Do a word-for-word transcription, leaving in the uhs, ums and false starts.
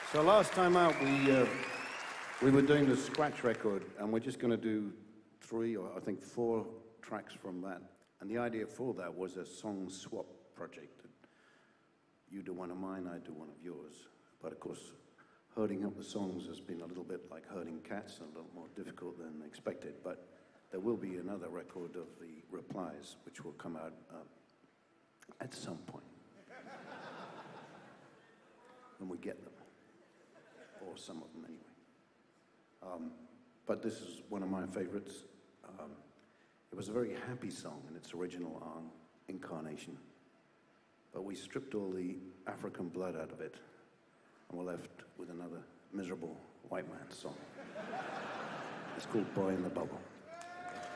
So last time out, we uh, we were doing the scratch record, and we're just going to do three, or I think four tracks from that. And the idea for that was a song swap project. You do one of mine, I do one of yours. But of course, herding up the songs has been a little bit like herding cats, a little more difficult than expected. But there will be another record of the replies, which will come out uh, at some point when we get them. Or some of them anyway. Um, but this is one of my favorites. Um, it was a very happy song in its original um, incarnation. But we stripped all the African blood out of it, and we're left with another miserable white man's song. It's called Boy in the Bubble.